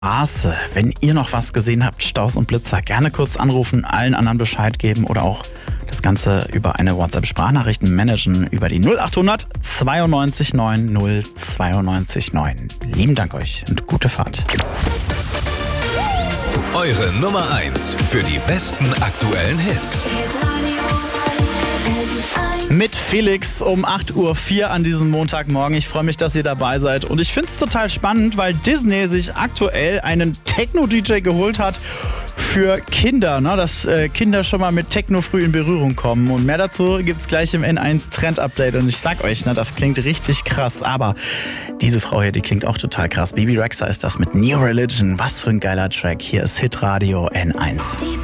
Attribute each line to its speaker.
Speaker 1: Straße. Wenn ihr noch was gesehen habt, Staus und Blitzer, gerne kurz anrufen, allen anderen Bescheid geben oder auch das Ganze über eine WhatsApp-Sprachnachrichten managen über die 0800 92 9 092 9. Lieben Dank euch und gute Fahrt.
Speaker 2: Eure Nummer 1 für die besten aktuellen Hits.
Speaker 1: Mit Felix um 8:04 Uhr an diesem Montagmorgen. Ich freue mich, dass ihr dabei seid. Und ich finde es total spannend, weil Disney sich aktuell einen Techno-DJ geholt hat für Kinder, ne? Dass Kinder schon mal mit Techno früh in Berührung kommen. Und mehr dazu gibt's gleich im N1 Trend-Update. Und ich sag euch, ne, das klingt richtig krass. Aber diese Frau hier, die klingt auch total krass. Bebe Rexha ist das mit New Religion. Was für ein geiler Track. Hier ist Hitradio N1.